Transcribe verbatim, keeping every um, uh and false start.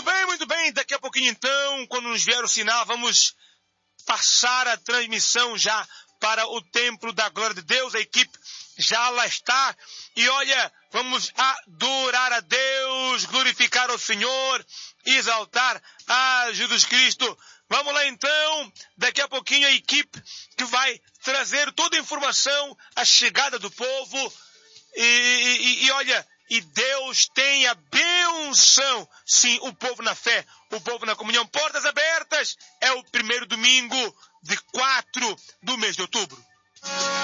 Muito bem, muito bem. Daqui a pouquinho, então, quando nos vier o sinal, vamos passar a transmissão já para o Templo da Glória de Deus. A equipe já lá está. E olha, vamos adorar a Deus, glorificar o Senhor, exaltar a Jesus Cristo. Vamos lá, então. Daqui a pouquinho, a equipe que vai trazer toda a informação, a chegada do povo. E, e, e olha... E Deus tem a benção, sim, o povo na fé, o povo na comunhão. Portas abertas é o primeiro domingo de quatro do mês de outubro.